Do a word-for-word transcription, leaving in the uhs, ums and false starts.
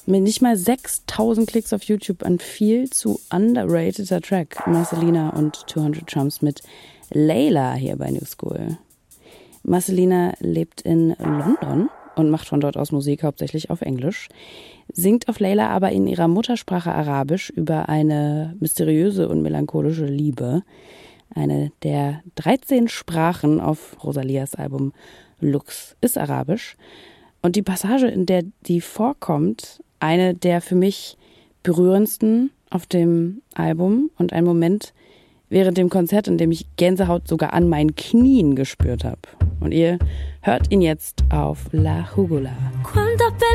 mit nicht mal sechstausend Klicks auf YouTube, ein viel zu underrateder Track. Marcelina und zweihundert Trumps mit Layla hier bei New School. Marcelina lebt in London und macht von dort aus Musik hauptsächlich auf Englisch, singt auf Layla aber in ihrer Muttersprache Arabisch über eine mysteriöse und melancholische Liebe. Eine der dreizehn Sprachen auf Rosalias Album Lux ist Arabisch. Und die Passage, in der die vorkommt, eine der für mich berührendsten auf dem Album und ein Moment während dem Konzert, in dem ich Gänsehaut sogar an meinen Knien gespürt habe. Und ihr hört ihn jetzt auf La Jugula.